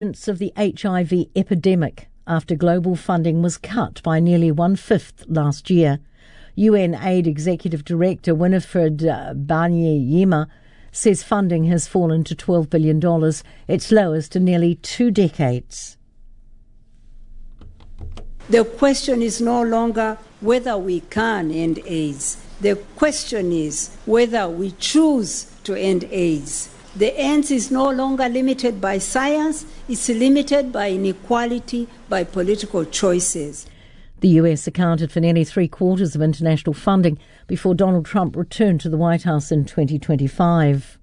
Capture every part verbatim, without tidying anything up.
Of the H I V epidemic after global funding was cut by nearly one-fifth last year. U N Aid Executive Director Winifred uh, Banyeyima says funding has fallen to twelve billion dollars, its lowest in nearly two decades. The question is no longer whether we can end AIDS. The question is whether we choose to end AIDS. The end is no longer limited by science, it's limited by inequality, by political choices. The U S accounted for nearly three quarters of international funding before Donald Trump returned to the White House in twenty twenty-five.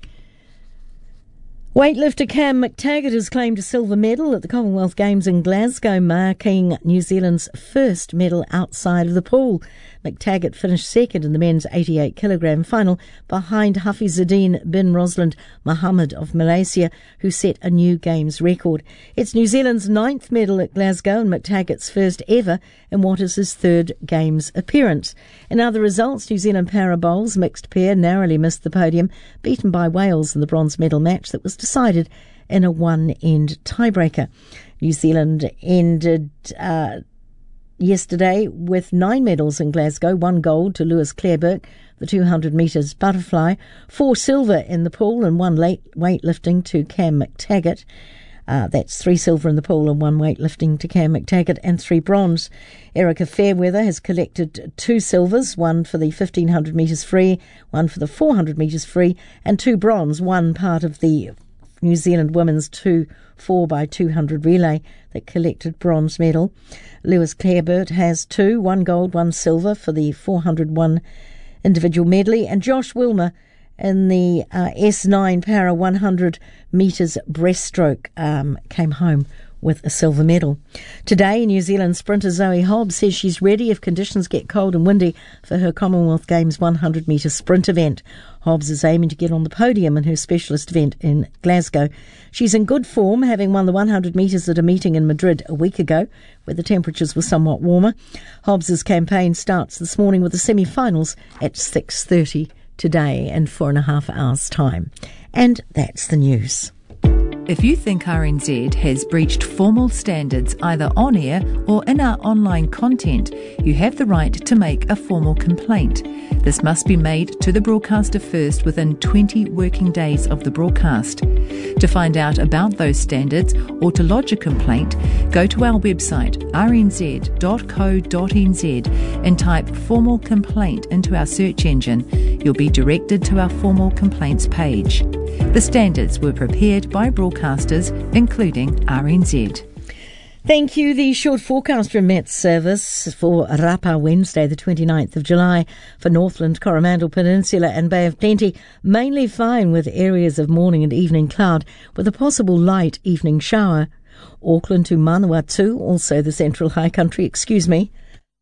Weightlifter Cam McTaggart has claimed a silver medal at the Commonwealth Games in Glasgow, marking New Zealand's first medal outside of the pool. McTaggart finished second in the men's eighty-eight kilogram final behind Hafizuddin bin Rosland Mohammed of Malaysia, who set a new Games record. It's New Zealand's ninth medal at Glasgow and McTaggart's first ever in what is his third Games appearance. In other results, New Zealand para bowls mixed pair narrowly missed the podium, beaten by Wales in the bronze medal match that was decided in a one-end tiebreaker. New Zealand ended uh, yesterday with nine medals in Glasgow, one gold to Lewis Clareburt, the two hundred metres butterfly, four silver in the pool and one late weightlifting to Cam McTaggart. Uh, that's three silver in the pool and one weightlifting to Cam McTaggart and three bronze. Erica Fairweather has collected two silvers, one for the fifteen hundred metres free, one for the four hundred metres free, and two bronze, one part of the New Zealand women's two four by two hundred relay that collected bronze medal. Lewis Clareburt has two, one gold, one silver for the four hundred one individual medley, and Josh Wilmer in the uh, S nine para one hundred metres breaststroke um, came home with a silver medal. Today, New Zealand sprinter Zoe Hobbs says she's ready if conditions get cold and windy for her Commonwealth Games one hundred metre sprint event. Hobbs is aiming to get on the podium in her specialist event in Glasgow. She's in good form, having won the one hundred metres at a meeting in Madrid a week ago, where the temperatures were somewhat warmer. Hobbs's campaign starts this morning with the semi-finals at six thirty today in four and a half hours' time. And that's the news. If you think R N Z has breached formal standards either on air or in our online content, you have the right to make a formal complaint. This must be made to the broadcaster first within twenty working days of the broadcast. To find out about those standards or to lodge a complaint, go to our website r n z dot co dot n z and type formal complaint into our search engine. You'll be directed to our formal complaints page. The standards were prepared by broadcasters, including R N Z. Thank you. The short forecast from Met Service for Rapa Wednesday, the twenty-ninth of July, for Northland, Coromandel Peninsula and Bay of Plenty, mainly fine with areas of morning and evening cloud with a possible light evening shower. Auckland to Manawatu, also the Central High Country, excuse me.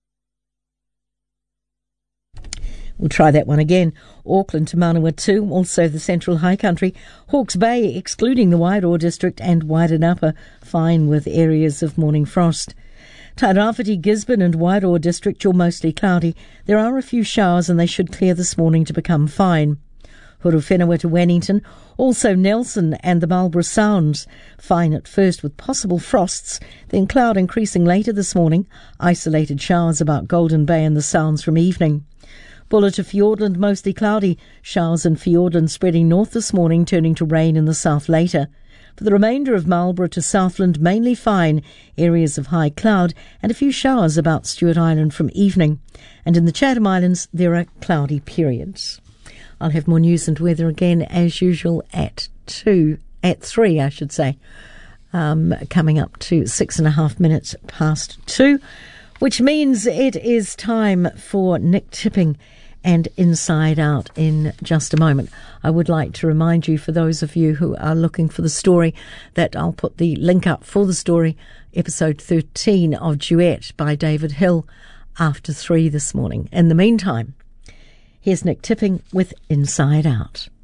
We'll try that one again. Auckland to Manawatu, also the Central High Country. Hawke's Bay, excluding the Wairoa District, and Wairanapa, fine with areas of morning frost. Tairāwhiti, Gisborne and Wairoa District, you're mostly cloudy. There are a few showers and they should clear this morning to become fine. Hurufenua to Wellington, also Nelson and the Marlborough Sounds, fine at first with possible frosts, then cloud increasing later this morning. Isolated showers about Golden Bay and the Sounds from evening. Buller to Fiordland, mostly cloudy. Showers in Fiordland spreading north this morning, turning to rain in the south later. For the remainder of Marlborough to Southland, mainly fine. Areas of high cloud and a few showers about Stewart Island from evening. And in the Chatham Islands, there are cloudy periods. I'll have more news and weather again, as usual, at two, at three, I should say, um, coming up to six and a half minutes past two, which means it is time for Nick Tipping and Inside Out in just a moment. I would like to remind you, for those of you who are looking for the story, that I'll put the link up for the story, episode thirteen of Duet by David Hill, after three this morning. In the meantime, here's Nick Tipping with Inside Out.